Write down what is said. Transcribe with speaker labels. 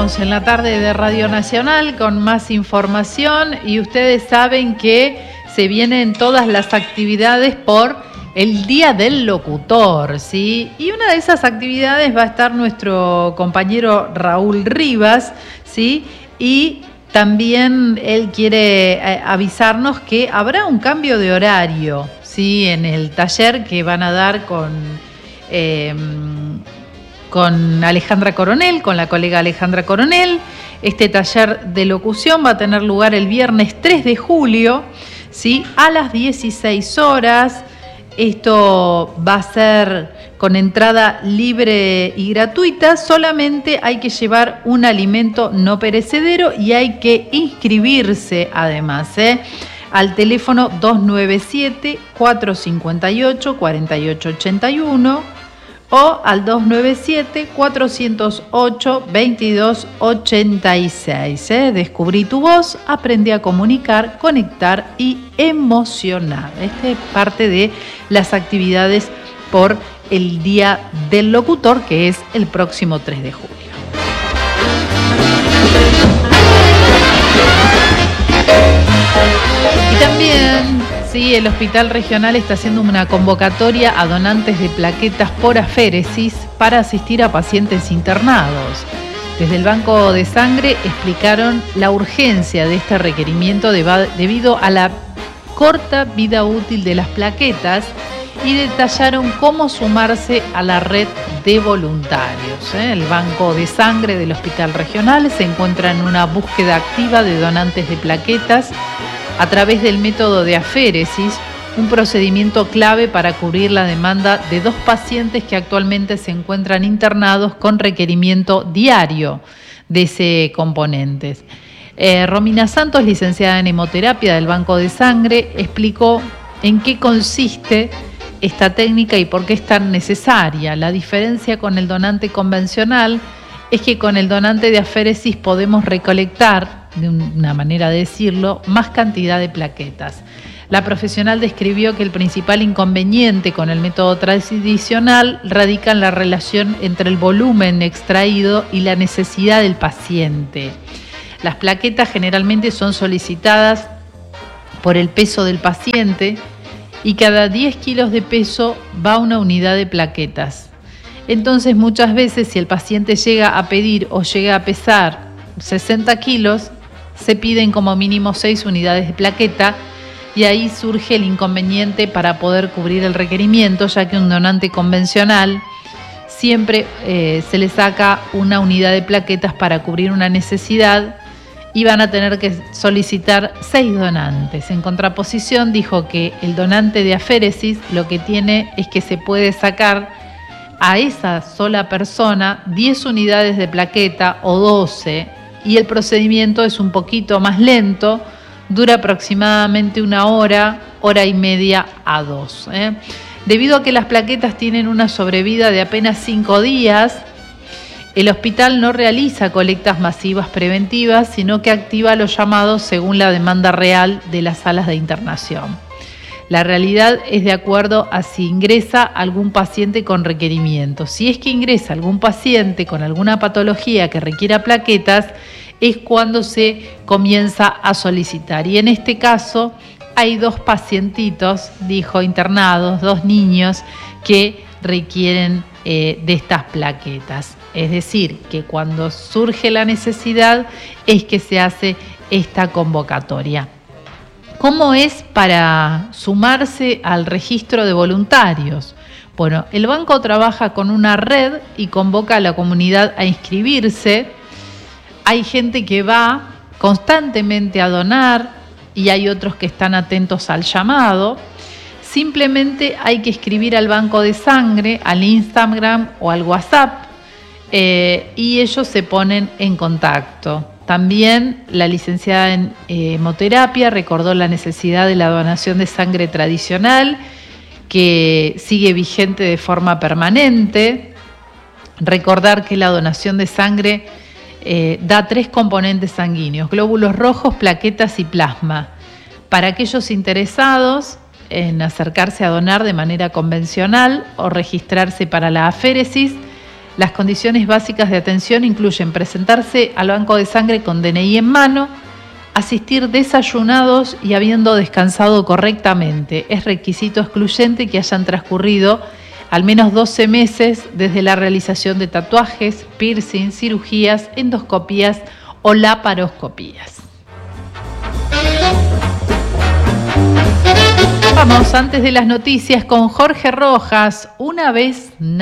Speaker 1: Seguimos en la tarde de Radio Nacional con más información y ustedes saben que se vienen todas las actividades por el Día del Locutor, ¿sí? Y una de esas actividades va a estar nuestro compañero Raúl Rivas, ¿sí? Y también él quiere avisarnos que habrá un cambio de horario, ¿sí? En el taller que van a dar con Alejandra Coronel, con la colega Alejandra Coronel. Este taller de locución va a tener lugar el viernes 3 de julio, ¿sí? A las 16 horas. Esto va a ser con entrada libre y gratuita. Solamente hay que llevar un alimento no perecedero y hay que inscribirse además, al teléfono 297-458-4881 o al 297-408-2286. Descubrí tu voz, aprendí a comunicar, conectar y emocionar. Esta es parte de las actividades por el Día del Locutor, que es el próximo 3 de julio. Y también, sí, el Hospital Regional está haciendo una convocatoria a donantes de plaquetas por aféresis para asistir a pacientes internados. Desde el Banco de Sangre explicaron la urgencia de este requerimiento debido a la corta vida útil de las plaquetas y detallaron cómo sumarse a la red de voluntarios. El Banco de Sangre del Hospital Regional se encuentra en una búsqueda activa de donantes de plaquetas a través del método de aféresis, un procedimiento clave para cubrir la demanda de 2 pacientes que actualmente se encuentran internados con requerimiento diario de ese componente. Romina Santos, licenciada en hemoterapia del Banco de Sangre, explicó en qué consiste esta técnica y por qué es tan necesaria. La diferencia con el donante convencional es que con el donante de aféresis podemos recolectar, de una manera de decirlo, más cantidad de plaquetas. La profesional describió que el principal inconveniente con el método tradicional radica en la relación entre el volumen extraído y la necesidad del paciente. Las plaquetas generalmente son solicitadas por el peso del paciente y cada 10 kilos de peso va una unidad de plaquetas. Entonces, muchas veces, si el paciente llega a pedir o llega a pesar 60 kilos, se piden como mínimo 6 unidades de plaqueta y ahí surge el inconveniente para poder cubrir el requerimiento, ya que un donante convencional siempre se le saca una unidad de plaquetas para cubrir una necesidad y van a tener que solicitar 6 donantes. En contraposición, dijo que el donante de aféresis lo que tiene es que se puede sacar a esa sola persona 10 unidades de plaqueta o 12 y el procedimiento es un poquito más lento, dura aproximadamente 1 hora, hora y media a 2. Debido a que las plaquetas tienen una sobrevida de apenas 5 días, el hospital no realiza colectas masivas preventivas, sino que activa los llamados según la demanda real de las salas de internación. La realidad es de acuerdo a si ingresa algún paciente con requerimiento. Si es que ingresa algún paciente con alguna patología que requiera plaquetas, es cuando se comienza a solicitar. Y en este caso hay 2 pacientitos, dijo, internados, 2 niños que requieren de estas plaquetas. Es decir, que cuando surge la necesidad es que se hace esta convocatoria. ¿Cómo es para sumarse al registro de voluntarios? Bueno, el banco trabaja con una red y convoca a la comunidad a inscribirse. Hay gente que va constantemente a donar y hay otros que están atentos al llamado. Simplemente hay que escribir al Banco de Sangre, al Instagram o al WhatsApp y ellos se ponen en contacto. También la licenciada en hemoterapia recordó la necesidad de la donación de sangre tradicional que sigue vigente de forma permanente. Recordar que la donación de sangre da 3 componentes sanguíneos: glóbulos rojos, plaquetas y plasma. Para aquellos interesados en acercarse a donar de manera convencional o registrarse para la aféresis, Las condiciones básicas de atención incluyen presentarse al banco de sangre con DNI en mano, asistir desayunados y habiendo descansado correctamente. Es requisito excluyente que hayan transcurrido al menos 12 meses desde la realización de tatuajes, piercing, cirugías, endoscopías o laparoscopías. Vamos, antes de las noticias, con Jorge Rojas. Una vez